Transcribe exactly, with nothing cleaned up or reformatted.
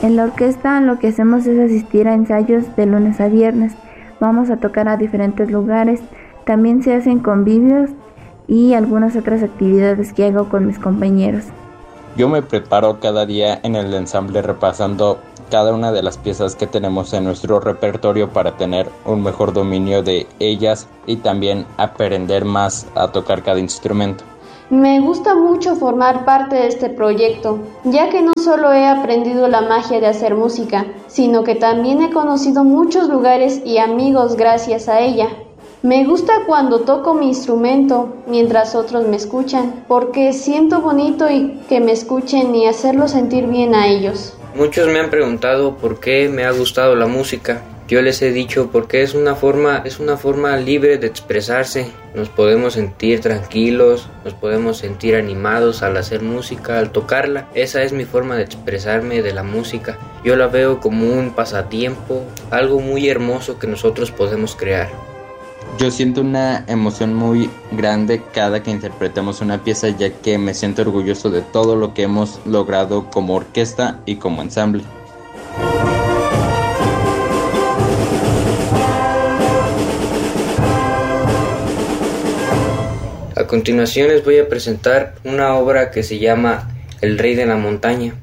En la orquesta lo que hacemos es asistir a ensayos de lunes a viernes. Vamos a tocar a diferentes lugares. También se hacen convivios y algunas otras actividades que hago con mis compañeros. Yo me preparo cada día en el ensamble repasando cada una de las piezas que tenemos en nuestro repertorio para tener un mejor dominio de ellas y también aprender más a tocar cada instrumento. Me gusta mucho formar parte de este proyecto, ya que no solo he aprendido la magia de hacer música, sino que también he conocido muchos lugares y amigos gracias a ella. Me gusta cuando toco mi instrumento mientras otros me escuchan, porque siento bonito y que me escuchen y hacerlos sentir bien a ellos. Muchos me han preguntado por qué me ha gustado la música. Yo les he dicho porque es una forma, es una forma libre de expresarse. Nos podemos sentir tranquilos, nos podemos sentir animados al hacer música, al tocarla. Esa es mi forma de expresarme de la música. Yo la veo como un pasatiempo, algo muy hermoso que nosotros podemos crear. Yo siento una emoción muy grande cada que interpretamos una pieza, ya que me siento orgulloso de todo lo que hemos logrado como orquesta y como ensamble. A continuación les voy a presentar una obra que se llama El Rey de la Montaña.